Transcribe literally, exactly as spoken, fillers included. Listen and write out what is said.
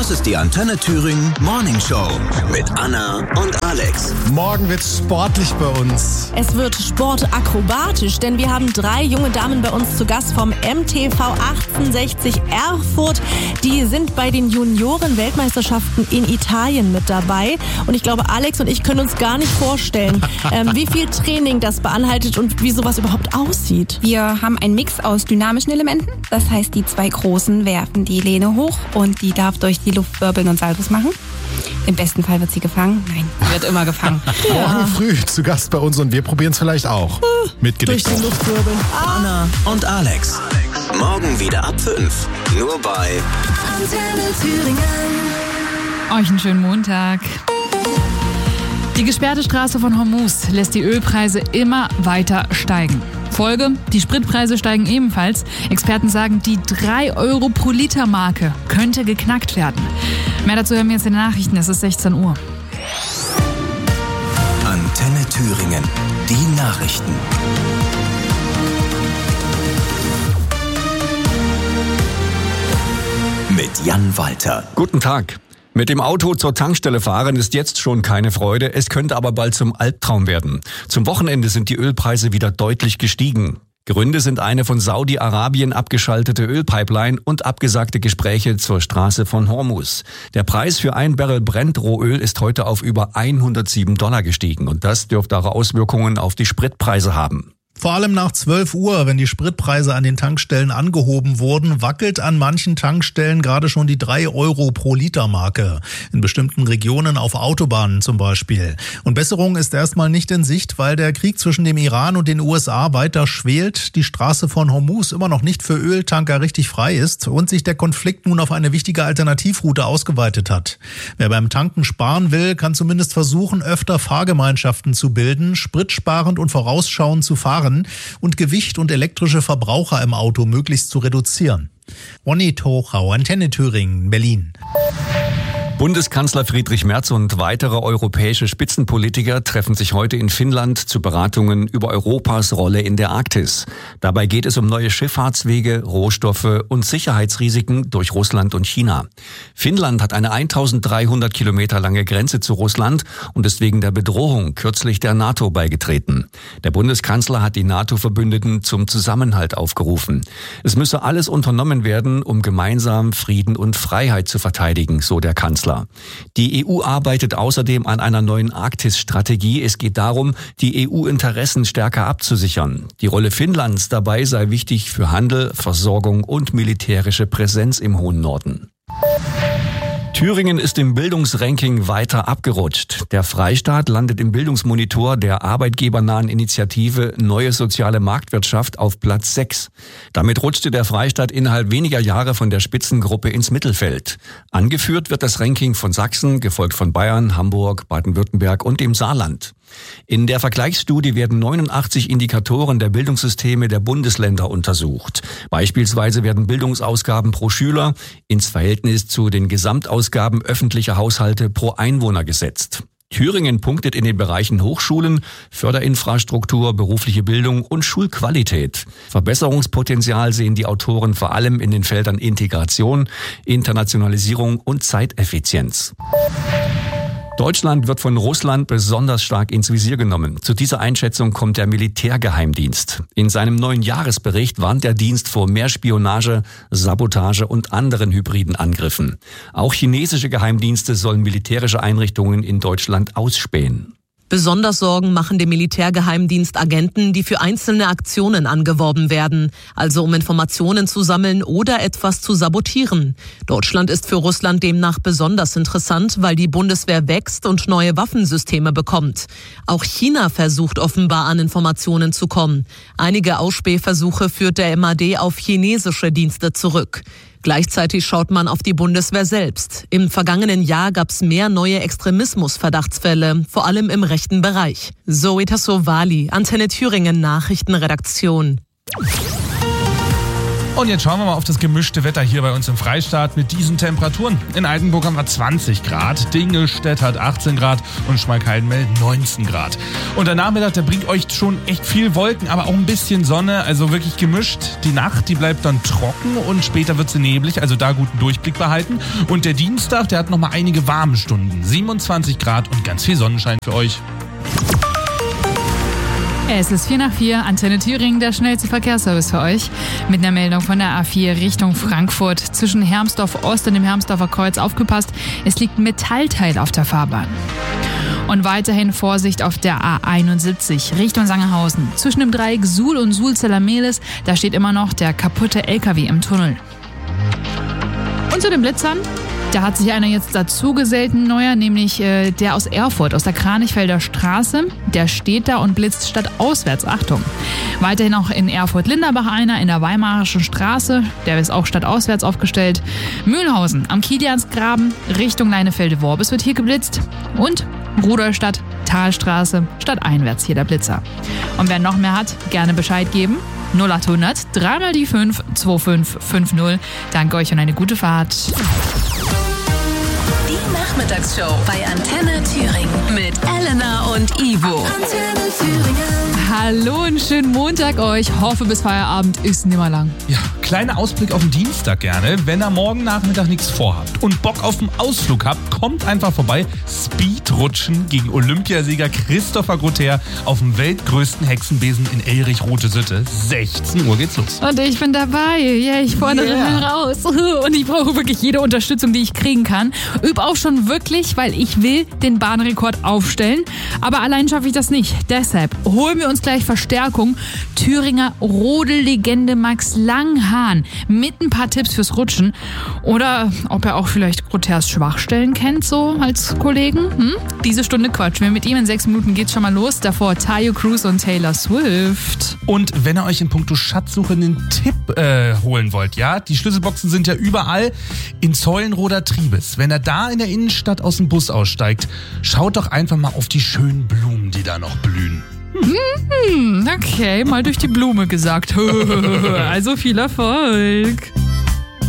Das ist die Antenne Thüringen Morning Show mit Anna und Alex. Morgen wird's sportlich bei uns. Es wird sportakrobatisch, denn wir haben drei junge Damen bei uns zu Gast vom M T V achtzehnhundertsechzig Erfurt. Die sind bei den Junioren-Weltmeisterschaften in Italien mit dabei. Und ich glaube, Alex und ich können uns gar nicht vorstellen, ähm, wie viel Training das beinhaltet und wie sowas überhaupt aussieht. Wir haben einen Mix aus dynamischen Elementen. Das heißt, die zwei Großen werfen die Lehne hoch und die darf durch die Luft wirbeln und Saltos machen. Im besten Fall wird sie gefangen. Nein, sie wird immer gefangen. Ja. Morgen früh zu Gast bei uns und wir probieren es vielleicht auch. Mit Gedicht. Durch die Luft wirbeln. Anna und Alex. Morgen wieder ab fünf. Nur bei Antenne Thüringen. Euch einen schönen Montag. Die gesperrte Straße von Hormuz lässt die Ölpreise immer weiter steigen. Folge, die Spritpreise steigen ebenfalls. Experten sagen, die drei Euro pro Liter Marke könnte geknackt werden. Mehr dazu hören wir jetzt in den Nachrichten. Es ist sechzehn Uhr. Antenne Thüringen. Die Nachrichten. Mit Jan Walter. Guten Tag. Mit dem Auto zur Tankstelle fahren ist jetzt schon keine Freude, es könnte aber bald zum Albtraum werden. Zum Wochenende sind die Ölpreise wieder deutlich gestiegen. Gründe sind eine von Saudi-Arabien abgeschaltete Ölpipeline und abgesagte Gespräche zur Straße von Hormuz. Der Preis für ein Barrel Brent-Rohöl ist heute auf über hundertsieben Dollar gestiegen und das dürfte auch Auswirkungen auf die Spritpreise haben. Vor allem nach zwölf Uhr, wenn die Spritpreise an den Tankstellen angehoben wurden, wackelt an manchen Tankstellen gerade schon die drei Euro pro Liter Marke. In bestimmten Regionen auf Autobahnen zum Beispiel. Und Besserung ist erstmal nicht in Sicht, weil der Krieg zwischen dem Iran und den U S A weiter schwelt, die Straße von Hormuz immer noch nicht für Öltanker richtig frei ist und sich der Konflikt nun auf eine wichtige Alternativroute ausgeweitet hat. Wer beim Tanken sparen will, kann zumindest versuchen, öfter Fahrgemeinschaften zu bilden, spritsparend und vorausschauend zu fahren und Gewicht und elektrische Verbraucher im Auto möglichst zu reduzieren. Ronny Tochau, Antenne Thüringen, Berlin. Bundeskanzler Friedrich Merz und weitere europäische Spitzenpolitiker treffen sich heute in Finnland zu Beratungen über Europas Rolle in der Arktis. Dabei geht es um neue Schifffahrtswege, Rohstoffe und Sicherheitsrisiken durch Russland und China. Finnland hat eine eintausenddreihundert Kilometer lange Grenze zu Russland und ist wegen der Bedrohung kürzlich der NATO beigetreten. Der Bundeskanzler hat die NATO-Verbündeten zum Zusammenhalt aufgerufen. Es müsse alles unternommen werden, um gemeinsam Frieden und Freiheit zu verteidigen, so der Kanzler. Die E U arbeitet außerdem an einer neuen Arktis-Strategie. Es geht darum, die E U-Interessen stärker abzusichern. Die Rolle Finnlands dabei sei wichtig für Handel, Versorgung und militärische Präsenz im hohen Norden. Thüringen ist im Bildungsranking weiter abgerutscht. Der Freistaat landet im Bildungsmonitor der arbeitgebernahen Initiative Neue Soziale Marktwirtschaft auf Platz sechs. Damit rutschte der Freistaat innerhalb weniger Jahre von der Spitzengruppe ins Mittelfeld. Angeführt wird das Ranking von Sachsen, gefolgt von Bayern, Hamburg, Baden-Württemberg und dem Saarland. In der Vergleichsstudie werden neunundachtzig Indikatoren der Bildungssysteme der Bundesländer untersucht. Beispielsweise werden Bildungsausgaben pro Schüler ins Verhältnis zu den Gesamtausgaben öffentlicher Haushalte pro Einwohner gesetzt. Thüringen punktet in den Bereichen Hochschulen, Förderinfrastruktur, berufliche Bildung und Schulqualität. Verbesserungspotenzial sehen die Autoren vor allem in den Feldern Integration, Internationalisierung und Zeiteffizienz. Deutschland wird von Russland besonders stark ins Visier genommen. Zu dieser Einschätzung kommt der Militärgeheimdienst. In seinem neuen Jahresbericht warnt der Dienst vor mehr Spionage, Sabotage und anderen hybriden Angriffen. Auch chinesische Geheimdienste sollen militärische Einrichtungen in Deutschland ausspähen. Besonders Sorgen machen dem Militärgeheimdienst Agenten, die für einzelne Aktionen angeworben werden, also um Informationen zu sammeln oder etwas zu sabotieren. Deutschland ist für Russland demnach besonders interessant, weil die Bundeswehr wächst und neue Waffensysteme bekommt. Auch China versucht offenbar an Informationen zu kommen. Einige Ausspähversuche führt der M A D auf chinesische Dienste zurück. Gleichzeitig schaut man auf die Bundeswehr selbst. Im vergangenen Jahr gab es mehr neue Extremismus-Verdachtsfälle, vor allem im rechten Bereich. Zoe Tassovali, Antenne Thüringen Nachrichtenredaktion. Und jetzt schauen wir mal auf das gemischte Wetter hier bei uns im Freistaat mit diesen Temperaturen. In Altenburg haben wir zwanzig Grad, Dingelstedt hat achtzehn Grad und Schmalkalden neunzehn Grad. Und der Nachmittag, der bringt euch schon echt viel Wolken, aber auch ein bisschen Sonne, also wirklich gemischt. Die Nacht, die bleibt dann trocken und später wird sie neblig, also da guten Durchblick behalten. Und der Dienstag, der hat nochmal einige warme Stunden, siebenundzwanzig Grad und ganz viel Sonnenschein für euch. Es ist vier nach vier, Antenne Thüringen, der schnellste Verkehrsservice für euch. Mit einer Meldung von der A vier Richtung Frankfurt. Zwischen Hermsdorf Ost und dem Hermsdorfer Kreuz aufgepasst, es liegt ein Metallteil auf der Fahrbahn. Und weiterhin Vorsicht auf der A einundsiebzig Richtung Sangerhausen. Zwischen dem Dreieck Suhl und Suhl-Zellermehlis, da steht immer noch der kaputte L K W im Tunnel. Und zu den Blitzern. Da hat sich einer jetzt dazu gesellt, ein neuer, nämlich äh, der aus Erfurt, aus der Kranichfelder Straße. Der steht da und blitzt stadtauswärts. Achtung. Weiterhin auch in Erfurt-Linderbach einer, in der Weimarischen Straße. Der ist auch stadtauswärts aufgestellt. Mühlhausen am Kiliansgraben Richtung Leinefelde-Worbis wird hier geblitzt. Und Rudolstadt, Talstraße, stadteinwärts hier der Blitzer. Und wer noch mehr hat, gerne Bescheid geben. null acht hundert, drei mal die fünf, zwei fünf fünf null. Danke euch und eine gute Fahrt. Die Nachmittagsshow bei Antenne Thüringen mit Elena und Ivo. Antenne Thüringen. Hallo und schönen Montag euch. Hoffe, bis Feierabend ist nimmer lang. Ja, kleiner Ausblick auf den Dienstag gerne. Wenn ihr morgen Nachmittag nichts vorhabt und Bock auf einen Ausflug habt, kommt einfach vorbei. Speedrutschen gegen Olympiasieger Christopher Grother auf dem weltgrößten Hexenbesen in Elrich-Rote-Sitte. sechzehn Uhr geht's los. Und ich bin dabei. Ja, ich fordere Yeah. raus. Und ich brauche wirklich jede Unterstützung, die ich kriegen kann. Üb auch schon wirklich, weil ich will den Bahnrekord aufstellen. Aber allein schaffe ich das nicht. Deshalb holen wir uns gleich Verstärkung. Thüringer Rodellegende Max Langhahn mit ein paar Tipps fürs Rutschen. Oder ob er auch vielleicht Grothers Schwachstellen kennt, so als Kollegen. Hm? Diese Stunde quatschen wir mit ihm. In sechs Minuten geht's schon mal los. Davor Tayo Cruz und Taylor Swift. Und wenn ihr euch in puncto Schatzsuche einen Tipp äh, holen wollt, ja, die Schlüsselboxen sind ja überall in Zeulenroder Triebes. Wenn er da in der Innenstadt aus dem Bus aussteigt, schaut doch einfach mal auf die schönen Blumen, die da noch blühen. Hm, okay, mal durch die Blume gesagt. Also viel Erfolg.